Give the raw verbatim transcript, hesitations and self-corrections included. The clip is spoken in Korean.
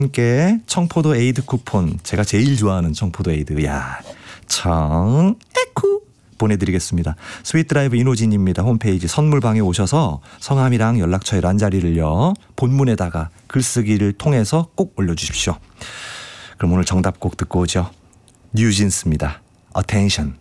함께 청포도 에이드 쿠폰, 제가 제일 좋아하는 청포도 에이드, 야, 청 에쿠 보내드리겠습니다. 스윗드라이브 이노진입니다. 홈페이지 선물방에 오셔서 성함이랑 연락처에 란 자리를요, 본문에다가 글쓰기를 통해서 꼭 올려주십시오. 그럼 오늘 정답곡 듣고 오죠. 뉴진스입니다. Attention.